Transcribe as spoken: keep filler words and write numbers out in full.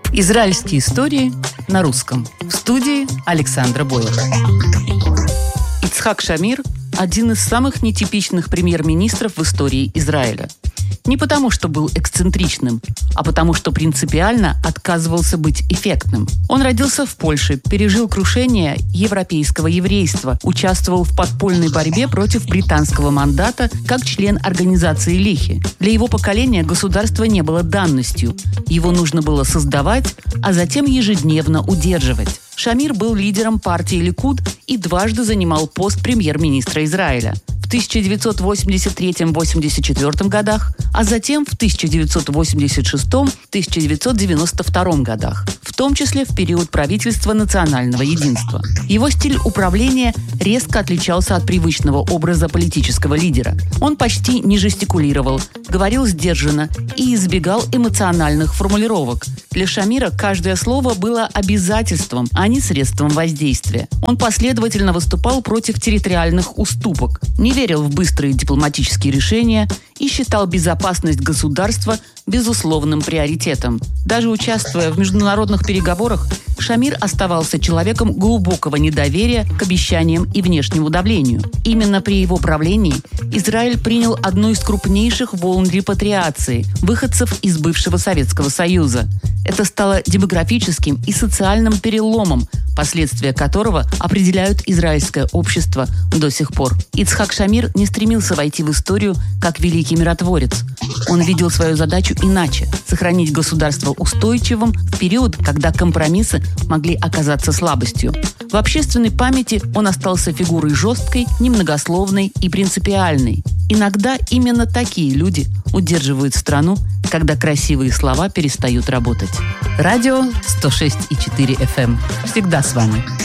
Израильские истории на русском. В студии Александра Бойлер. Ицхак Шамир – один из самых нетипичных премьер-министров в истории Израиля. Не потому, что был эксцентричным, а потому, что принципиально отказывался быть эффектным. Он родился в Польше, пережил крушение европейского еврейства, участвовал в подпольной борьбе против британского мандата как член организации Лихи. Для его поколения государство не было данностью. Его нужно было создавать, а затем ежедневно удерживать. Шамир был лидером партии Ликуд и дважды занимал пост премьер-министра Израиля. В тысяча девятьсот восемьдесят третьем — восемьдесят четвёртом годах, а затем в тысяча девятьсот восемьдесят шестом — тысяча девятьсот девяносто втором годах, в том числе в период правительства национального единства. Его стиль управления резко отличался от привычного образа политического лидера. Он почти не жестикулировал, говорил сдержанно и избегал эмоциональных формулировок. Для Шамира каждое слово было обязательством, а не средством воздействия. Он последовательно выступал против территориальных уступок, не верил в быстрые дипломатические решения и считал безопасность государства безусловным приоритетом. Даже участвуя в международных переговорах, Шамир оставался человеком глубокого недоверия к обещаниям и внешнему давлению. Именно при его правлении Израиль принял одну из крупнейших волн репатриации выходцев из бывшего Советского Союза. Это стало демографическим и социальным переломом, последствия которого определяют израильское общество до сих пор. Ицхак Шамир не стремился войти в историю как великий миротворец. Он видел свою задачу иначе – сохранить государство устойчивым в период, когда компромиссы могли оказаться слабостью. В общественной памяти он остался фигурой жесткой, немногословной и принципиальной. Иногда именно такие люди удерживают страну, когда красивые слова перестают работать. Радио сто шесть и четыре эф эм. Всегда с вами.